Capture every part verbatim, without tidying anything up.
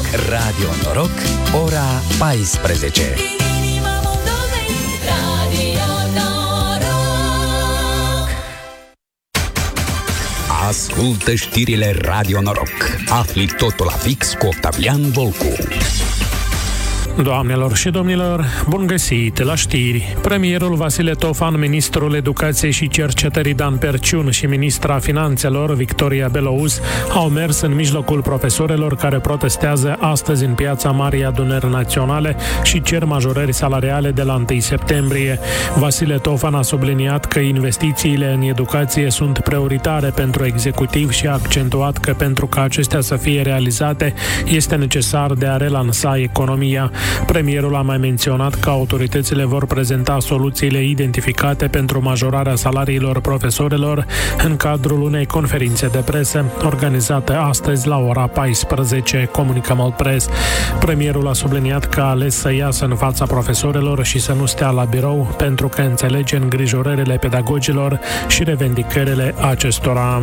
Radio Noroc, ora paisprezece. Ascultă știrile Radio Noroc. Afli totul la fix cu Octavian Volcu. Doamnelor și domnilor, bun găsit la știri. Premierul Vasile Tofan, ministrul Educației și Cercetării Dan Perciun și ministra Finanțelor Victoria Belouz au mers în mijlocul profesorilor care protestează astăzi în piața Marii Adunări Naționale și cer majorări salariale de la întâi septembrie. Vasile Tofan a subliniat că investițiile în educație sunt prioritare pentru executiv și a accentuat că pentru ca acestea să fie realizate este necesar de a relansa economia. Premierul a mai menționat că autoritățile vor prezenta soluțiile identificate pentru majorarea salariilor profesorilor în cadrul unei conferințe de presă organizate astăzi la ora paisprezece, comunică Maltpress. Premierul a subliniat că a ales să iasă în fața profesorilor și să nu stea la birou pentru că înțelege îngrijorările pedagogilor și revendicările acestora.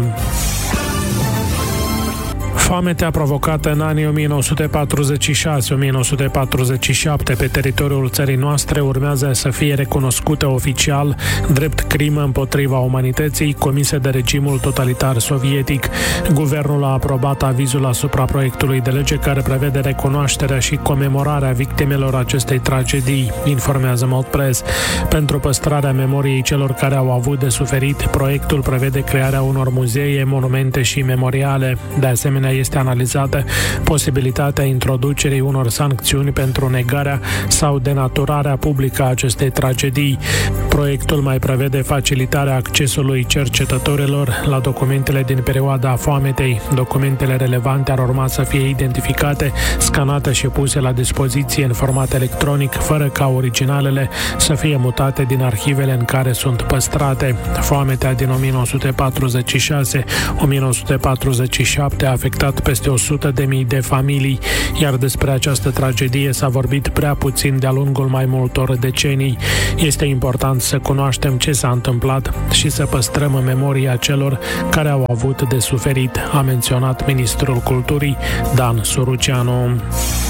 Foametea provocată în anii o mie nouă sute patruzeci și șase - o mie nouă sute patruzeci și șapte pe teritoriul țării noastre urmează să fie recunoscută oficial drept crimă împotriva umanității comisă de regimul totalitar sovietic. Guvernul a aprobat avizul asupra proiectului de lege care prevede recunoașterea și comemorarea victimelor acestei tragedii, informează Maltpress. Pentru păstrarea memoriei celor care au avut de suferit, proiectul prevede crearea unor muzee, monumente și memoriale. De asemenea, este analizată posibilitatea introducerii unor sancțiuni pentru negarea sau denaturarea publică a acestei tragedii. Proiectul mai prevede facilitarea accesului cercetătorilor la documentele din perioada foametei. Documentele relevante ar urma să fie identificate, scanate și puse la dispoziție în format electronic, fără ca originalele să fie mutate din arhivele în care sunt păstrate. Foametea din o mie nouă sute patruzeci și șase - o mie nouă sute patruzeci și șapte a afectat peste o sută de mii de familii, iar despre această tragedie s-a vorbit prea puțin de-a lungul mai multor decenii. Este important să cunoaștem ce s-a întâmplat și să păstrăm în memoria celor care au avut de suferit, a menționat ministrul culturii Dan Suruceanu.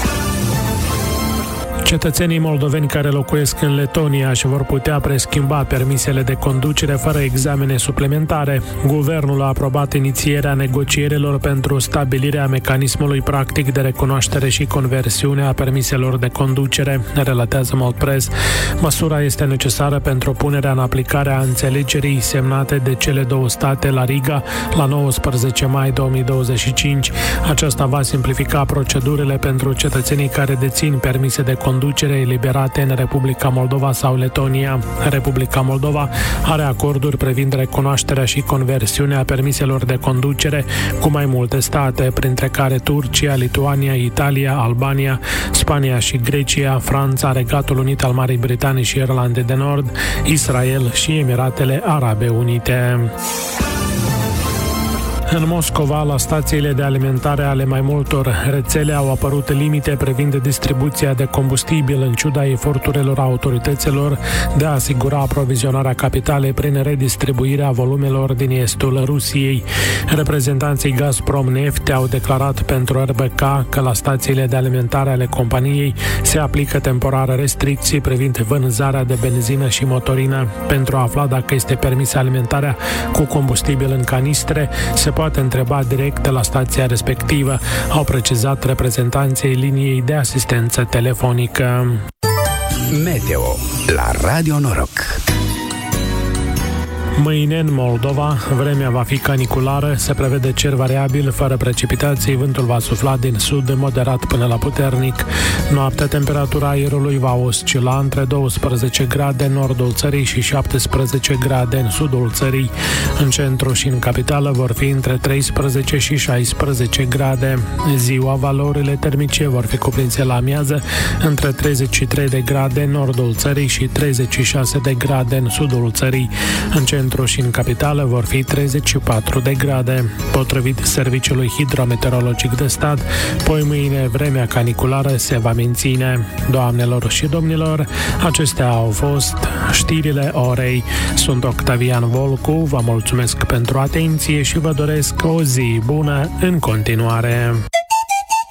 Cetățenii moldoveni care locuiesc în Letonia și vor putea preschimba permisele de conducere fără examene suplimentare. Guvernul a aprobat inițierea negocierilor pentru stabilirea mecanismului practic de recunoaștere și conversiune a permiselor de conducere, relatează Maltpress. Măsura este necesară pentru punerea în aplicare a înțelegerii semnate de cele două state la Riga la nouăsprezece mai două mii douăzeci și cinci. Aceasta va simplifica procedurile pentru cetățenii care dețin permise de conducere eliberate în Republica Moldova sau Letonia. Republica Moldova are acorduri privind recunoașterea și conversiunea permiselor de conducere cu mai multe state, printre care Turcia, Lituania, Italia, Albania, Spania și Grecia, Franța, Regatul Unit al Marii Britanii și Irlandei de Nord, Israel și Emiratele Arabe Unite. În Moscova, la stațiile de alimentare ale mai multor rețele au apărut limite privind distribuția de combustibil în ciuda eforturilor autorităților de a asigura aprovizionarea capitalei prin redistribuirea volumelor din estul Rusiei. Reprezentanții Gazprom Neft au declarat pentru R B K că la stațiile de alimentare ale companiei se aplică temporar restricții privind vânzarea de benzină și motorină. Pentru a afla dacă este permisă alimentarea cu combustibil în canistre, se poate întreba direct la stația respectivă, au precizat reprezentanții liniei de asistență telefonică. Meteo la Radio Noroc. Mâine în Moldova, vremea va fi caniculară, se prevede cer variabil, fără precipitații, vântul va sufla din sud moderat până la puternic. Noaptea, temperatura aerului va oscila între douăsprezece grade în nordul țării și șaptesprezece grade în sudul țării. În centru și în capitală vor fi între treisprezece și șaisprezece grade. Ziua, valorile termice vor fi cuprinse la amiază între treizeci și trei de grade în nordul țării și treizeci și șase de grade în sudul țării. În centru și în capitală vor fi treizeci și patru de grade. Potrivit Serviciului Hidrometeorologic de Stat, poi mâine vremea caniculară se va menține. Doamnelor și domnilor, acestea au fost știrile orei. Sunt Octavian Volcu, vă mulțumesc pentru atenție și vă doresc o zi bună în continuare.